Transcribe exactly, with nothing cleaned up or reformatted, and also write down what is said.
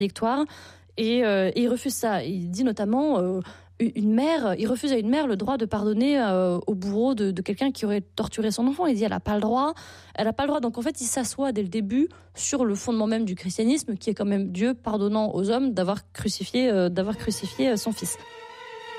contradictoire et, euh, et il refuse ça. Il dit notamment euh, une mère, il refuse à une mère le droit de pardonner euh, au bourreau de, de quelqu'un qui aurait torturé son enfant. Il dit elle n'a pas le droit, elle n'a pas le droit. Donc en fait, il s'assoit dès le début sur le fondement même du christianisme, qui est quand même Dieu pardonnant aux hommes d'avoir crucifié, euh, d'avoir crucifié son fils.